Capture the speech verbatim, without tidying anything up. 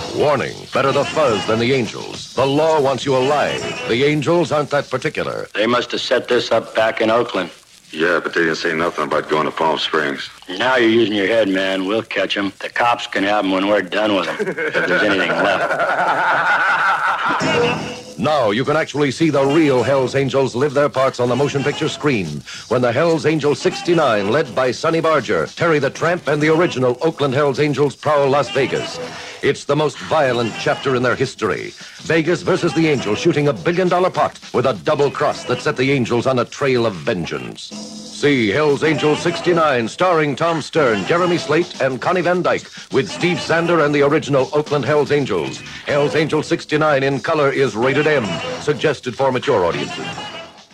Warning, better the fuzz than the Angels. The law wants you alive. The Angels aren't that particular. They must have set this up back in Oakland. Yeah, but they didn't say nothing about going to Palm Springs. Now you're using your head, man. We'll catch them. The cops can have them when we're done with them, if there's anything left. Now you can actually see the real Hells Angels live their parts on the motion picture screen when the Hells Angels sixty-nine, led by Sonny Barger, Terry the Tramp, and the original Oakland Hells Angels prowl Las Vegas. It's the most violent chapter in their history. Vegas versus the Angels shooting a billion-dollar pot with a double cross that set the Angels on a trail of vengeance. See Hells Angels sixty-nine, starring Tom Stern, Jeremy Slate, and Connie Van Dyke, with Steve Zander and the original Oakland Hells Angels. Hells Angels sixty-nine in color is rated M, suggested for mature audiences.